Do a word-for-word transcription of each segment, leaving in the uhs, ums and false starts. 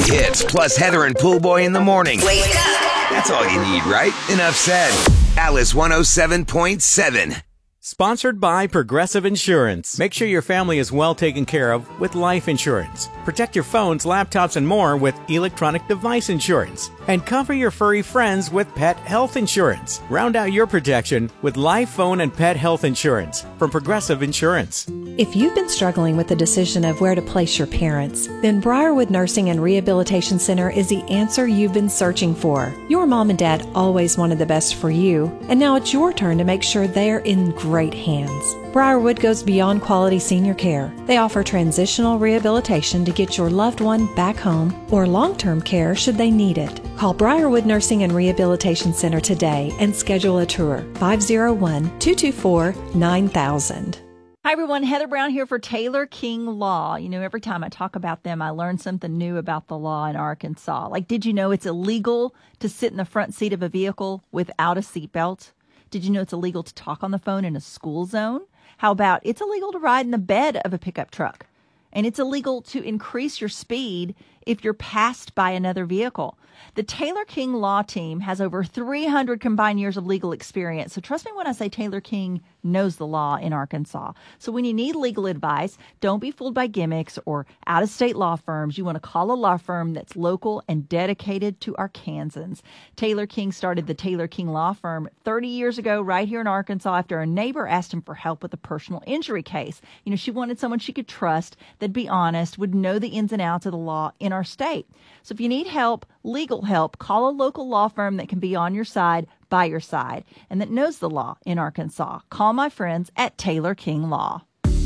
hits, plus Heather and Pool Boy in the morning. Wake up! That's all you need, right? Enough said. Alice one oh seven point seven. Sponsored by Progressive Insurance. Make sure your family is well taken care of with life insurance. Protect your phones, laptops, and more with electronic device insurance. And cover your furry friends with pet health insurance. Round out your protection with life, phone, and pet health insurance from Progressive Insurance. If you've been struggling with the decision of where to place your parents, then Briarwood Nursing and Rehabilitation Center is the answer you've been searching for. Your mom and dad always wanted the best for you, and now it's your turn to make sure they're in great hands. Briarwood goes beyond quality senior care. They offer transitional rehabilitation to get your loved one back home or long-term care should they need it. Call Briarwood Nursing and Rehabilitation Center today and schedule a tour. five oh one, two two four, nine thousand. Hi, everyone. Heather Brown here for Taylor King Law. You know, every time I talk about them, I learn something new about the law in Arkansas. Like, did you know it's illegal to sit in the front seat of a vehicle without a seatbelt? Did you know it's illegal to talk on the phone in a school zone? How about it's illegal to ride in the bed of a pickup truck? And it's illegal to increase your speed if you're passed by another vehicle. The Taylor King Law Team has over three hundred combined years of legal experience. So trust me when I say Taylor King knows the law in Arkansas. So when you need legal advice, don't be fooled by gimmicks or out-of-state law firms. You want to call a law firm that's local and dedicated to Arkansans. Taylor King started the Taylor King Law Firm thirty years ago right here in Arkansas after a neighbor asked him for help with a personal injury case. You know, she wanted someone she could trust, that'd be honest, would know the ins and outs of the law in our state. So if you need help, legal help, call a local law firm that can be on your side, by your side, and that knows the law in Arkansas. Call my friends at Taylor King Law.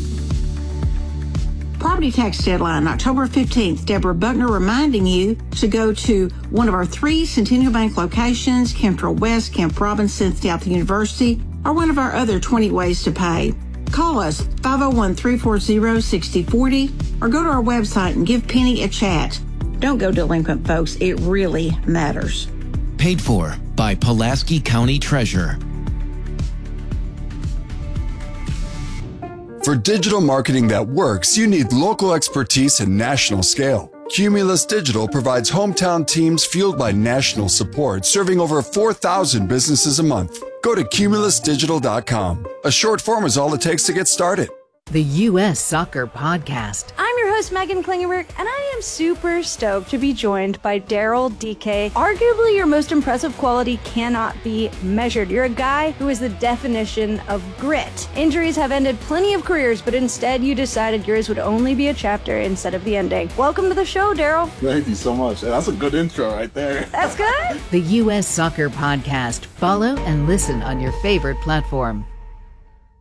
Property tax deadline, October fifteenth. Deborah Buckner reminding you to go to one of our three Centennial Bank locations, Camp West, Camp Robinson, South University, or one of our other twenty ways to pay. Call us five oh one, three four zero, six oh four oh or go to our website and give Penny a chat. Don't go delinquent, folks. It really matters. Paid for by Pulaski County Treasurer. For digital marketing that works, you need local expertise and national scale. Cumulus Digital provides hometown teams fueled by national support, serving over four thousand businesses a month. Go to cumulus digital dot com. A short form is all it takes to get started. The U S Soccer Podcast. I'm your host, Megan Klingenberg, and I am super stoked to be joined by Daryl D K. Arguably, your most impressive quality cannot be measured. You're a guy who is the definition of grit. Injuries have ended plenty of careers, but instead you decided yours would only be a chapter instead of the ending. Welcome to the show, Daryl. Thank you so much. That's a good intro right there. That's good. The U S Soccer Podcast. Follow and listen on your favorite platform.